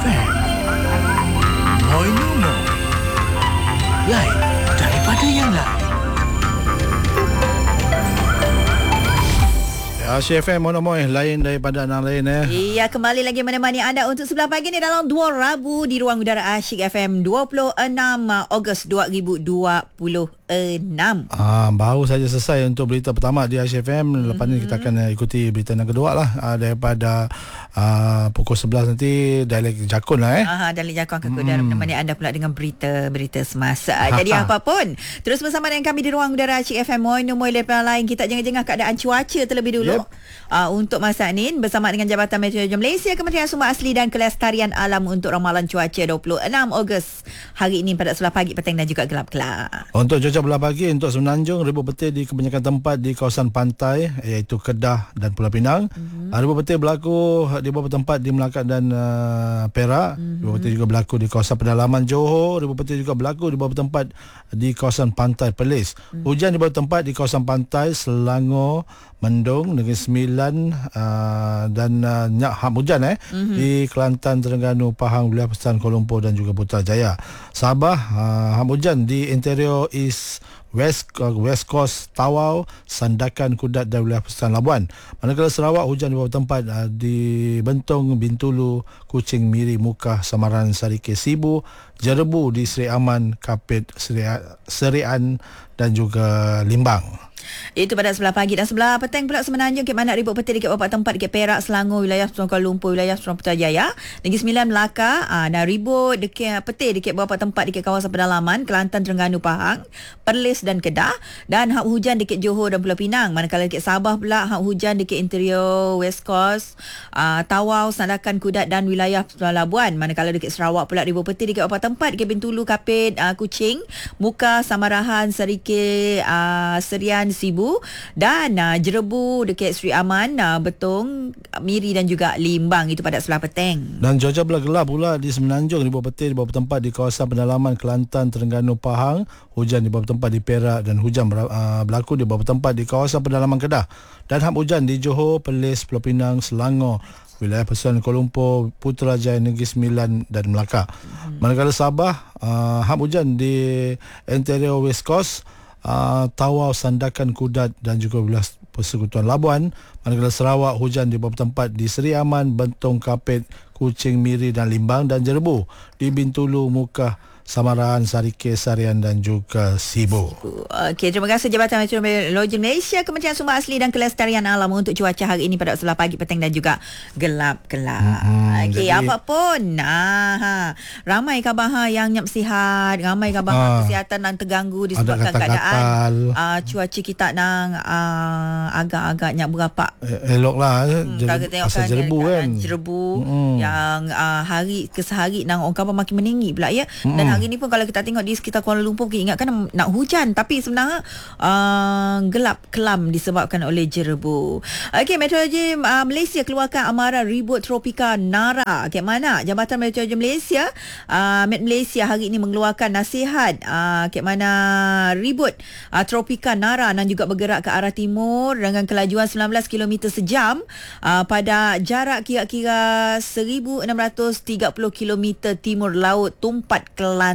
FM. Moinumo. Lain daripada yang lain. CFM Monomoy, lain daripada yang lain Iya, kembali lagi menemani anda untuk sebelah pagi ni dalam 2 Rabu di Ruang Udara Asyik FM 26 Ogos 2026. Baru saja selesai untuk berita pertama di ACFM. Lepas ni kita akan ikuti berita yang kedua lah, daripada pukul 11 nanti Dialek Jakun lah Dialek Jakun akan menemani anda pula dengan berita semasa. Jadi apapun, terus bersama dengan kami di Ruang Udara Asyik FM. Moy lepas lain, kita jengah-jengah keadaan cuaca terlebih dulu. Untuk masa ni bersama dengan Jabatan Meteorologi Malaysia, Kementerian Sumber Asli dan Kelestarian Alam untuk ramalan cuaca 26 Ogos hari ini pada sebelah pagi, petang dan juga gelap-gelap. Untuk cuaca belah pagi untuk Semenanjung, ribut petir di kebanyakan tempat di kawasan pantai iaitu Kedah dan Pulau Pinang. Ribut petir berlaku di beberapa tempat di Melaka dan Perak. Ribut petir juga berlaku di kawasan pedalaman Johor. Ribut petir juga berlaku di beberapa tempat di kawasan pantai Perlis. Hujan di beberapa tempat di kawasan pantai Selangor, Mendung, Negeri Sembilan dan Nyak hujan di Kelantan, Terengganu, Pahang, Wilayah Pesisir Kuala Lumpur dan juga Putrajaya. Sabah, hujan di interior East West Coast, Tawau, Sandakan, Kudat dan wilayah pesisir Labuan. Manakala Sarawak, hujan di beberapa tempat di Bentong, Bintulu, Kuching, Miri, Mukah, Samaran, Sarike, Sibu, Jerebu di Seri Aman, Kapit, Serian dan juga Limbang. Itu pada sebelah pagi. Dan sebelah petang pula Semenanjung, ke mana ribut petir dekat beberapa tempat dekat Perak, Selangor, wilayah Kuala Lumpur, wilayah Putrajaya, Negeri Sembilan, Melaka, dan ribut dekat petir dekat beberapa tempat dekat kawasan pedalaman Kelantan, Terengganu, Pahang, Perlis dan Kedah, dan hak hujan dekat Johor dan Pulau Pinang. Manakala dekat Sabah pula hak hujan dekat interior West Coast, Tawau, Sandakan, Kudat dan wilayah Labuan. Manakala dekat Sarawak pula ribut petir dekat beberapa tempat dekat Bintulu, Kapit, Kuching, Mukah, Samarahan, Sarike, Serian, Sibu dan Jerebu dekat Seri Aman, Betong, Miri dan juga Limbang. Itu pada sebelah petang. Dan cuaca gelap pula di Semenanjung, ribut petir di beberapa tempat di kawasan pedalaman Kelantan, Terengganu, Pahang, hujan di beberapa tempat di Perak dan hujan berlaku di beberapa tempat di kawasan pedalaman Kedah, dan hap hujan di Johor, Perlis, Pulau Pinang, Selangor, wilayah pesisir Kuala Lumpur, Putrajaya, Negeri Sembilan dan Melaka. Manakala Sabah, hap hujan di interior West Coast, Tawau, Sandakan, Kudat dan juga wilayah Persekutuan Labuan. Manakala Sarawak, hujan di beberapa tempat di Seri Aman, Bentong, Kapit, Kuching, Miri dan Limbang, dan Jerebu di Bintulu, Mukah, Samaran, Sarike, Sarian dan juga Sibu. Okey, terima kasih Jabatan Meteorologi Malaysia, Kementerian Sumber Asli dan Kelestarian Alam untuk cuaca hari ini pada sebelah pagi, petang dan juga gelap-gelap. Okey, apapun, ramai khabar yang nyap sihat, ramai khabar kesihatan yang terganggu disebabkan keadaan cuaca kita nang agak-agak nyap berapak. Eloklah asal jerebu kan. Jerebu yang hari ke sehari nang orang khabar makin meninggi pula ya. Dan hari ni pun kalau kita tengok di sekitar Kuala Lumpur, kita ingatkan nak hujan, tapi sebenarnya gelap kelam disebabkan oleh jerebu. Okey, Meteorologi Malaysia keluarkan amaran ribut tropika Nara. Ke mana Jabatan Meteorologi Malaysia, Met Malaysia hari ini mengeluarkan nasihat ke mana ribut tropika Nara dan juga bergerak ke arah timur dengan kelajuan 19 km sejam pada jarak kira-kira 1630 km timur laut Tumpat, Kelantan.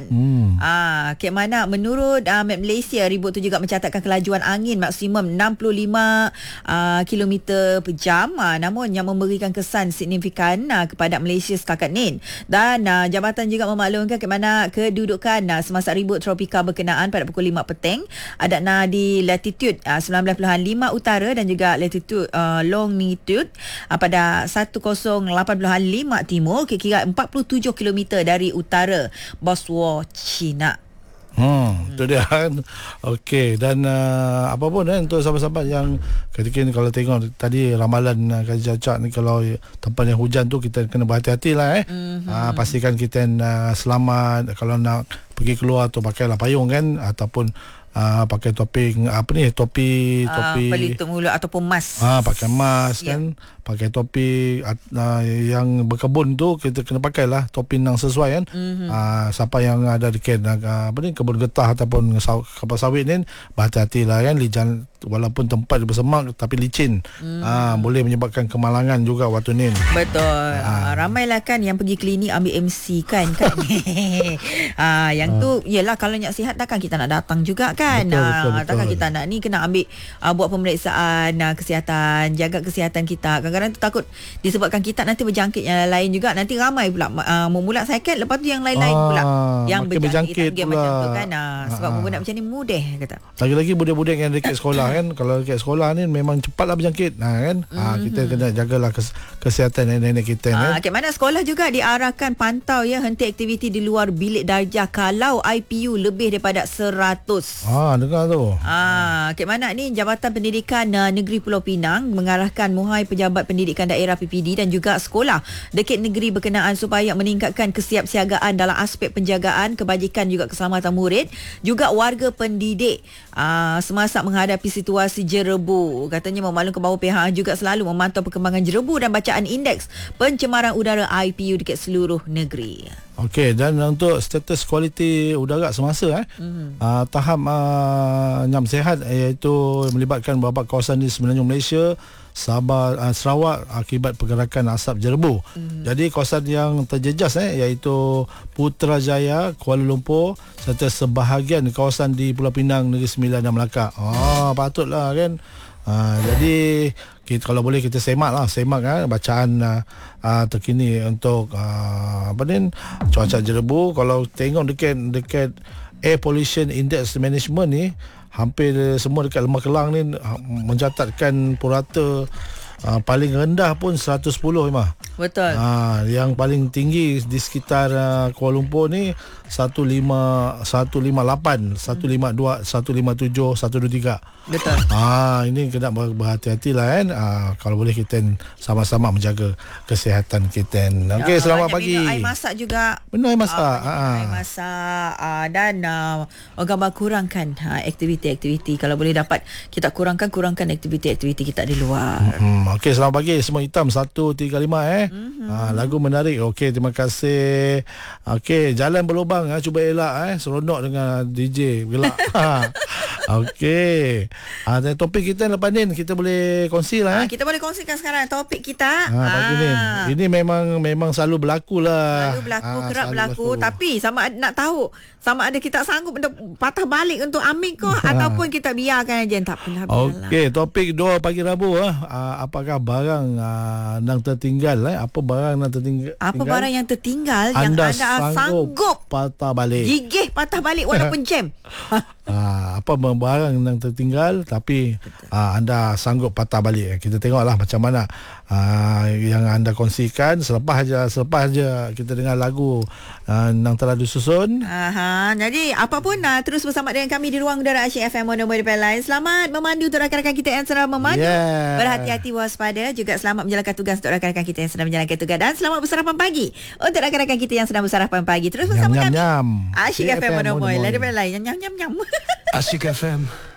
Ke mana menurut Met Malaysia, ribut tu juga mencatatkan kelajuan angin maksimum 65 km per jam, namun yang memberikan kesan signifikan kepada Malaysia setakat ni. Dan jabatan juga memaklumkan ke mana kedudukan semasa ribut tropika berkenaan pada pukul 5 petang ada di latitude 19.5 utara dan juga latitude longitude pada 108.5 timur, kira-kira 47 km dari utara Boswo, China. Itu dia kan. Okey, dan apa pun untuk sahabat-sahabat yang ketika ni, kalau tengok tadi ramalan Kaji Cacak ni, kalau tempat yang hujan tu kita kena berhati-hati lah pastikan kita selamat. Kalau nak pergi keluar tu pakailah payung kan, ataupun pakai topi pelitup mulut ataupun mask. Pakai mask kan. pakai topi yang berkebun tu kita kena pakailah topi yang sesuai kan. Siapa yang ada dekat kebun getah ataupun kapal sawit ni berhati-hatilah kan, lijan walaupun tempat bersemak tapi licin. Boleh menyebabkan kemalangan juga waktu ni. Betul. Ramailah kan yang pergi klinik ambil MC kan. Yang tu yelah, kalau nak sihat takkan kita nak datang juga kan. Betul. Takkan kita nak ni kena ambil buat pemeriksaan kesihatan, jaga kesihatan kita. Kadang-kadang tu takut disebabkan kita nanti berjangkit yang lain juga. Nanti ramai pula memula sakit, lepas tu yang lain-lain pula yang berjangkit pula. Macam tu kan. Sebab benda macam ni mudah kata. Lagi-lagi budak-budak yang dekat sekolah kan, kalau dekat sekolah ni memang cepatlah berjangkit kan. Kita kena jagalah kesihatan nenek-nenek kita kan. Mana sekolah juga diarahkan pantau ya, henti aktiviti di luar bilik darjah kalau IPU lebih daripada 100. Dengar tu. Mana ni Jabatan Pendidikan Negeri Pulau Pinang mengarahkan muhai pejabat pendidikan daerah PPD dan juga sekolah dekat negeri berkenaan supaya meningkatkan kesiapsiagaan dalam aspek penjagaan, kebajikan juga keselamatan murid juga warga pendidik semasa menghadapi situasi jerebu. Katanya memaklumkan bahawa pihak juga selalu memantau perkembangan jerebu dan bacaan indeks pencemaran udara IPU dekat seluruh negeri. Okey, dan untuk status kualiti udara semasa tahap nyam sehat iaitu melibatkan beberapa kawasan di semenanjung Malaysia, Sabah, Sarawak akibat pergerakan asap jerebu. Jadi kawasan yang terjejas iaitu Putrajaya, Kuala Lumpur serta sebahagian kawasan di Pulau Pinang, Negeri Sembilan dan Melaka. Patutlah kan. Jadi kalau boleh kita semak bacaan terkini untuk cuaca jerebu. Kalau tengok dekat Air Pollution Index Management ni, hampir semua dekat Lembah Kelang ni mencatatkan purata paling rendah pun 110 Imah. Betul. Yang paling tinggi di sekitar Kuala Lumpur ni 158, 152, 157, 123. Betul. Ini kena berhati-hatilah kan. Kalau boleh kita sama-sama menjaga kesihatan kita. Okey, selamat pagi. Minum air masak juga. Minum air masak. Air masak dan orang gambar kurangkan aktiviti-aktiviti. Kalau boleh dapat kita kurangkan aktiviti-aktiviti kita di luar. Okey, selamat pagi. Semua hitam 135 lagu menarik. Okey, terima kasih. Okey, jalan berlubang cuba elak seronok dengan DJ gelak. Okey. Topik kita lepas ni kita boleh kongsi lah. Kita boleh kongsikan sekarang topik kita. Pagi ni. Ini memang selalu berlaku lah. Kerap berlaku. Tapi sama ada, nak tahu sama ada kita sanggup untuk patah balik untuk ambil ke ataupun kita biarkan aja. Tak apalah. Okey, topik 2 pagi Rabu apakah barang yang tertinggal apa barang yang tertinggal? Apa barang yang tertinggal yang anda sanggup patah balik? Gigih patah balik walaupun jam. Apa barang yang tertinggal tapi anda sanggup patah balik. Kita tengoklah macam mana yang anda kongsikan selepas aja kita dengar lagu yang telah disusun. Jadi apapun terus bersama dengan kami di ruang udara Asyik FM Mono Lain. Selamat memandu untuk rakan-rakan kita yang sedang memandu. Berhati-hati waspada, juga selamat menjalankan tugas untuk rakan-rakan kita yang sedang menjalankan tugas, dan selamat bersarapan pagi untuk rakan-rakan kita yang sedang bersarapan pagi. Terus bersama kami Asyik FM Mono Lain. Nyam. Asyik FM